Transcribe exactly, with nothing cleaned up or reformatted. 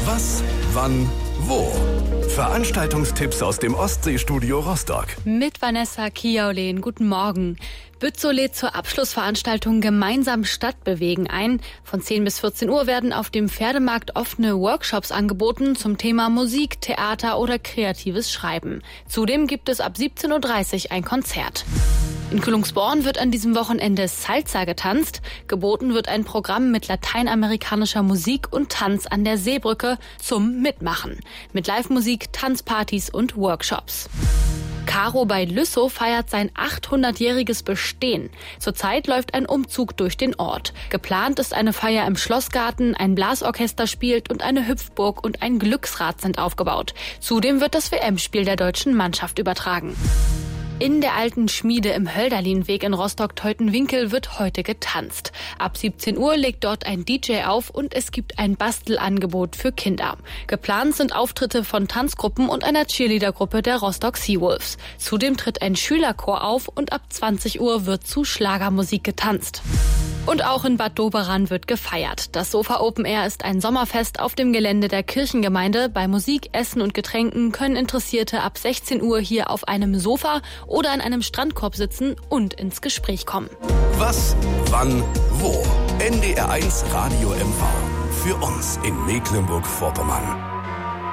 Was, wann, wo? Veranstaltungstipps aus dem Ostseestudio Rostock. Mit Vanessa Kiaulen. Guten Morgen. Bützow lädt zur Abschlussveranstaltung Gemeinsam Stadt bewegen ein. Von zehn bis vierzehn Uhr werden auf dem Pferdemarkt offene Workshops angeboten zum Thema Musik, Theater oder kreatives Schreiben. Zudem gibt es ab siebzehn Uhr dreißig ein Konzert. In Kühlungsborn wird an diesem Wochenende Salsa getanzt. Geboten wird ein Programm mit lateinamerikanischer Musik und Tanz an der Seebrücke zum Mitmachen. Mit Live-Musik, Tanzpartys und Workshops. Karo bei Lüssow feiert sein achthundertjähriges Bestehen. Zurzeit läuft ein Umzug durch den Ort. Geplant ist eine Feier im Schlossgarten, ein Blasorchester spielt und eine Hüpfburg und ein Glücksrad sind aufgebaut. Zudem wird das W M-Spiel der deutschen Mannschaft übertragen. In der alten Schmiede im Hölderlinweg in Rostock-Teutenwinkel wird heute getanzt. Ab siebzehn Uhr legt dort ein D J auf und es gibt ein Bastelangebot für Kinder. Geplant sind Auftritte von Tanzgruppen und einer Cheerleadergruppe der Rostock Seawolves. Zudem tritt ein Schülerchor auf und ab zwanzig Uhr wird zu Schlagermusik getanzt. Und auch in Bad Doberan wird gefeiert. Das Sofa Open Air ist ein Sommerfest auf dem Gelände der Kirchengemeinde. Bei Musik, Essen und Getränken können Interessierte ab sechzehn Uhr hier auf einem Sofa oder an einem Strandkorb sitzen und ins Gespräch kommen. Was, wann, wo? N D R eins Radio M V. Für uns in Mecklenburg-Vorpommern.